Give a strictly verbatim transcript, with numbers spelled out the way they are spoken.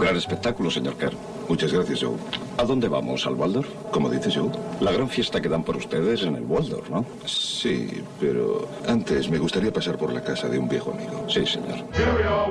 gran espectáculo, señor Kerr. Muchas gracias, Joe. ¿A dónde vamos? ¿Al Waldorf? ¿Cómo dices, Joe? La gran fiesta que dan por ustedes en el Waldorf, ¿no? Sí, pero antes me gustaría pasar por la casa de un viejo amigo. Sí, señor. Cheerio!